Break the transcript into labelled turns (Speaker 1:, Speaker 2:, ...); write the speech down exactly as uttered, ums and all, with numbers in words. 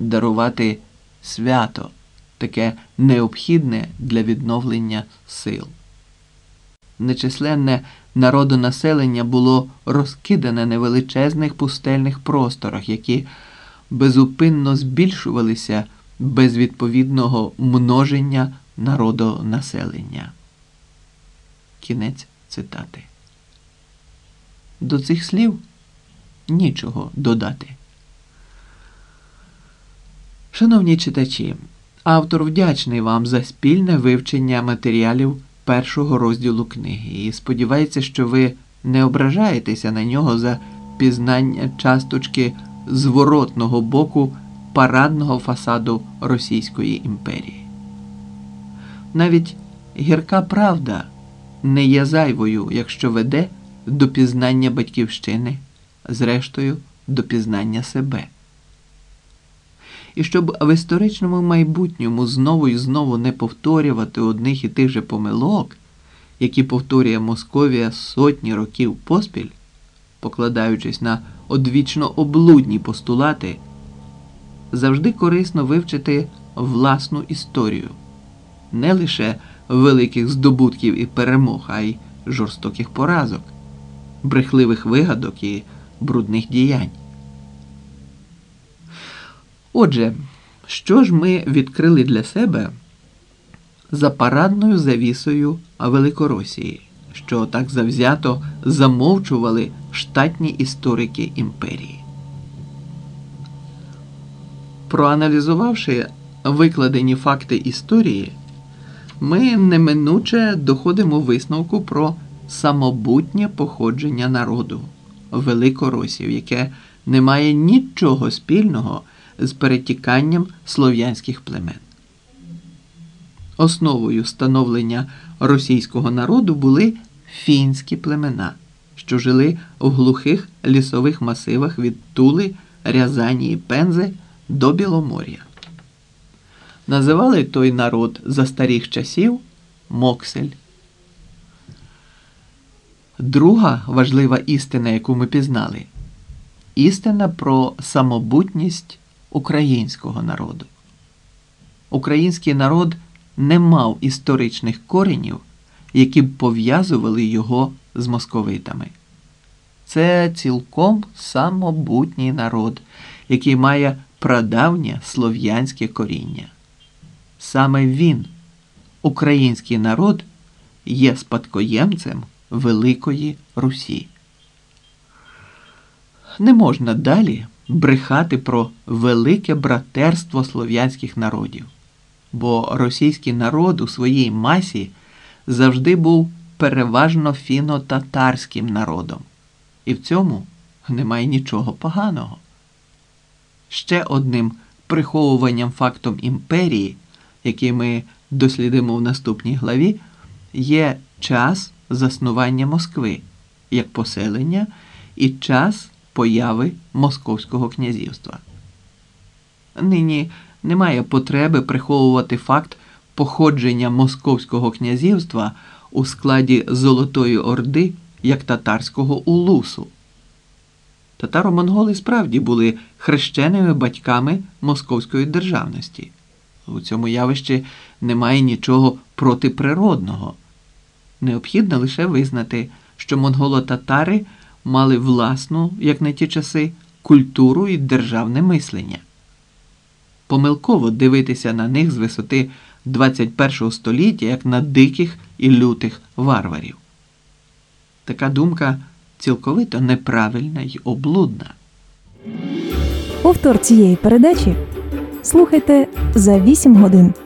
Speaker 1: дарувати свято, таке необхідне для відновлення сил. Нечисленне народонаселення було розкидане на величезних пустельних просторах, які безупинно збільшувалися без відповідного множення народонаселення. Кінець цитати. До цих слів нічого додати. Шановні читачі, автор вдячний вам за спільне вивчення матеріалів першого розділу книги і сподівається, що ви не ображаєтеся на нього за пізнання часточки зворотного боку парадного фасаду Російської імперії. Навіть гірка правда не є зайвою, якщо веде до пізнання батьківщини, зрештою до пізнання себе. І щоб в історичному майбутньому знову і знову не повторювати одних і тих же помилок, які повторює Московія сотні років поспіль, покладаючись на одвічно облудні постулати, завжди корисно вивчити власну історію, не лише великих здобутків і перемог, а й жорстоких поразок, брехливих вигадок і брудних діянь. Отже, що ж ми відкрили для себе за парадною завісою Великоросії, що так завзято замовчували штатні історики імперії? Проаналізувавши викладені факти історії, ми неминуче доходимо висновку про самобутнє походження народу великоросів, яке не має нічого спільного з перетіканням слов'янських племен. Основою становлення російського народу були фінські племена, що жили в глухих лісових масивах від Тули, Рязані і Пензи до Біломор'я. Називали той народ за старих часів Моксель. Друга важлива істина, яку ми пізнали – істина про самобутність українського народу. Український народ не мав історичних коренів, які б пов'язували його з московитами. Це цілком самобутній народ, який має прадавнє слов'янське коріння. Саме він, український народ, є спадкоємцем Великої Русі. Не можна далі брехати про велике братерство слов'янських народів, бо російський народ у своїй масі завжди був переважно фіно-татарським народом. І в цьому немає нічого поганого. Ще одним приховуванням фактом імперії, який ми дослідимо в наступній главі, є час заснування Москви як поселення і час появи Московського князівства. Нині немає потреби приховувати факт походження Московського князівства у складі Золотої Орди як татарського улусу. Татаро-монголи справді були хрещеними батьками московської державності. У цьому явищі немає нічого протиприродного. Необхідно лише визнати, що монголо-татари мали власну, як на ті часи, культуру і державне мислення. Помилково дивитися на них з висоти двадцять першого століття, як на диких і лютих варварів. Така думка цілковито неправильна й облудна.
Speaker 2: Повтор цієї передачі слухайте за вісім годин.